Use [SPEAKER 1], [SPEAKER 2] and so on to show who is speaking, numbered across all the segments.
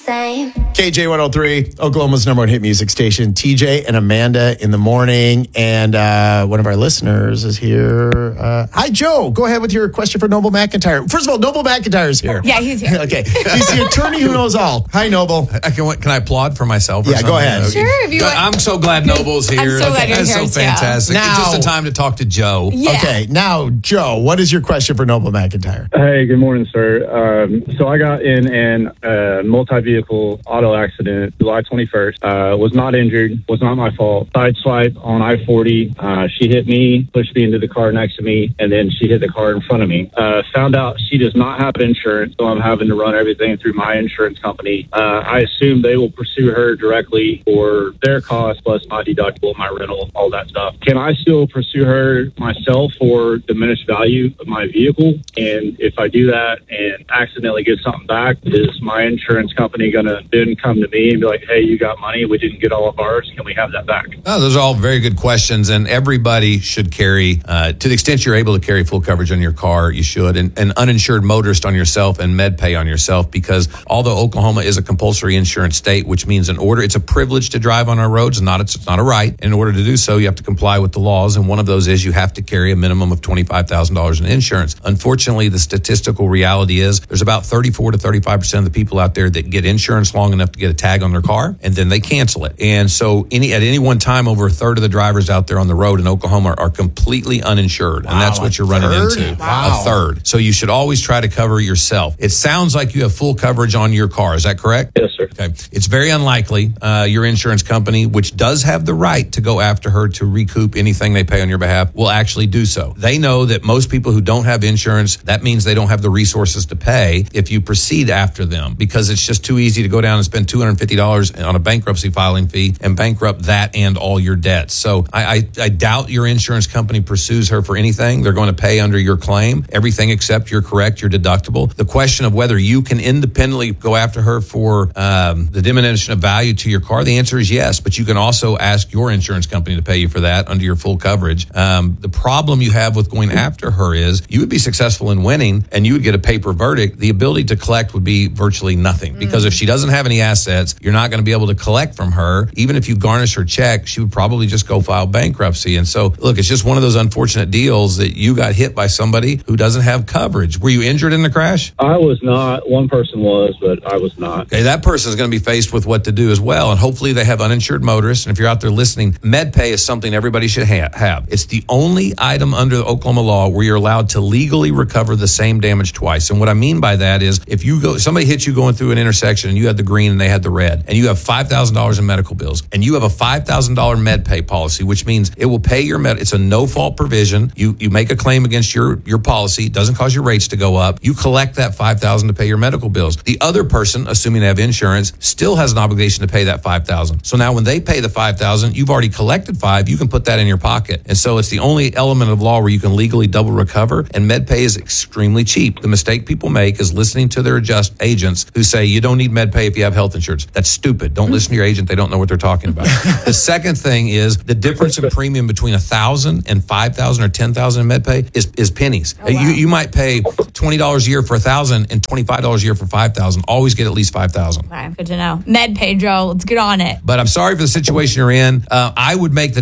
[SPEAKER 1] same.
[SPEAKER 2] KJ 103, Oklahoma's number one hit music station. TJ and Amanda in the morning. And one of our listeners is here. Hi, Joe. Go ahead with your question for Noble McIntyre. First of all, Noble McIntyre is here.
[SPEAKER 3] Yeah, he's here.
[SPEAKER 2] Okay. He's the attorney who knows all. Hi, Noble.
[SPEAKER 4] Can I applaud for myself?
[SPEAKER 2] Yeah, go ahead.
[SPEAKER 3] Sure, if you want.
[SPEAKER 4] I'm so glad Noble's here.
[SPEAKER 3] I'm so glad you're
[SPEAKER 4] That's
[SPEAKER 3] here,
[SPEAKER 4] so
[SPEAKER 3] too.
[SPEAKER 4] fantastic.
[SPEAKER 2] Now-
[SPEAKER 4] It's just a time to talk to Joe.
[SPEAKER 3] Yeah.
[SPEAKER 2] Okay. Now, Joe, what is your question for Noble McIntyre?
[SPEAKER 5] Hey, good morning, sir. So I got in an multi-vehicle auto accident July 21st. Was not injured. Was not my fault. Sideswipe on I-40. She hit me, pushed me into the car next to me, and then she hit the car in front of me. Found out she does not have insurance, so I'm having to run everything through my insurance company. I assume they will pursue her directly for their cost plus my deductible, my rental, all that stuff. Can I still pursue her myself for diminished value of my vehicle? And if I do that and accidentally get something back, is my insurance company going to then come to me and be like, hey, you got money, we didn't get all of ours, can we have that back?
[SPEAKER 4] Oh, those are all very good questions, and everybody should carry, to the extent you're able to carry full coverage on your car, you should, and an uninsured motorist on yourself and MedPay on yourself, because although Oklahoma is a compulsory insurance state, which means it's a privilege to drive on our roads, it's not a right. In order to do so, you have to comply with the laws, and one of those is you have to carry a minimum of $25,000 in insurance. Unfortunately, the statistical reality is there's about 34 to 35% of the people out there that get insurance long enough to get a tag on their car, and then they cancel it. And so at any one time, over a third of the drivers out there on the road in Oklahoma are completely uninsured, and that's what you're running into.
[SPEAKER 2] Wow.
[SPEAKER 4] A third. So you should always try to cover yourself. It sounds like you have full coverage on your car. Is that correct?
[SPEAKER 5] Yes, sir.
[SPEAKER 4] Okay. It's very unlikely your insurance company, which does have the right to go after her to recoup anything they pay on your behalf, will actually do so. They know that most people who don't have insurance, that means they don't have the resources to pay if you proceed after them, because it's just too easy to go down and spend $250 on a bankruptcy filing fee and bankrupt that and all your debts. So I doubt your insurance company pursues her for anything. They're going to pay under your claim, everything except your deductible. The question of whether you can independently go after her for the diminution of value to your car, the answer is yes, but you can also ask your insurance company to pay you for that under your full coverage. The problem you have with going after her is you would be successful in winning and you would get a paper verdict. The ability to collect would be virtually nothing, because if she doesn't have any assets, you're not going to be able to collect from her. Even if you garnish her check, she would probably just go file bankruptcy. And so, look, it's just one of those unfortunate deals that you got hit by somebody who doesn't have coverage. Were you injured in the crash?
[SPEAKER 5] I was not. One person was, but I was not.
[SPEAKER 4] Okay, that person is going to be faced with what to do as well. And hopefully they have uninsured motorists. And if you're out there listening, MedPay is something everybody should have. It's the only item under the Oklahoma law where you're allowed to legally recover the same damage twice. And what I mean by that is if somebody hits you going through an intersection and you had the green and they had the red, and you have $5,000 in medical bills, and you have a $5,000 MedPay policy, which means it will pay your it's a no-fault provision. You make a claim against your policy. It doesn't cause your rates to go up. You collect that $5,000 to pay your medical bills. The other person, assuming they have insurance, still has an obligation to pay that $5,000. So now when they pay the $5,000, you've already collected $5,000. You can put that in your pocket. And so it's the only element of law where you can legally double recover, and MedPay is extremely cheap. The mistake people make is listening to their agents who say you don't need MedPay if you have health insurance. That's stupid. Don't listen to your agent. They don't know what they're talking about. The second thing is the difference in premium between $1,000 and $5,000 or $10,000 in MedPay is pennies.
[SPEAKER 3] Oh, wow.
[SPEAKER 4] You might pay $20 a year for $1,000 and $25 a year for $5,000. Always get at least $5,000.
[SPEAKER 3] Okay, good to know. MedPay, Joe. Let's get on it.
[SPEAKER 4] But I'm sorry for the situation you're in. I would make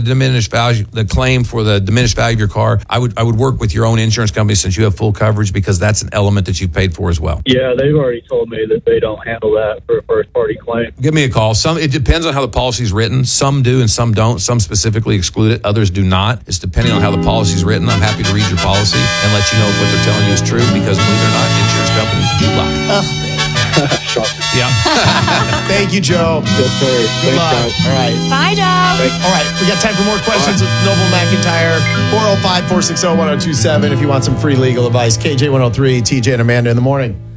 [SPEAKER 4] the claim for the diminished value of your car. I would work with your own insurance company since you have full coverage, because that's an element that you paid for as well.
[SPEAKER 5] Yeah, they've already told me that they don't handle that for a first-party claim.
[SPEAKER 4] Give me a call. It depends on how the policy is written. Some do and some don't. Some specifically exclude it. Others do not. It's depending on how the policy is written. I'm happy to read your policy and let you know if what they're telling you is true, because believe it or not, insurance companies do lie. Yeah.
[SPEAKER 2] Thank you, Joe.
[SPEAKER 5] Yes, sir.
[SPEAKER 2] Good
[SPEAKER 5] Thanks,
[SPEAKER 2] luck.
[SPEAKER 5] guys.
[SPEAKER 2] All right.
[SPEAKER 3] Bye, Joe.
[SPEAKER 2] All right, we got time for more questions with Noble McIntyre. 405-460-1027 if you want some free legal advice. KJ 103, TJ and Amanda in the morning.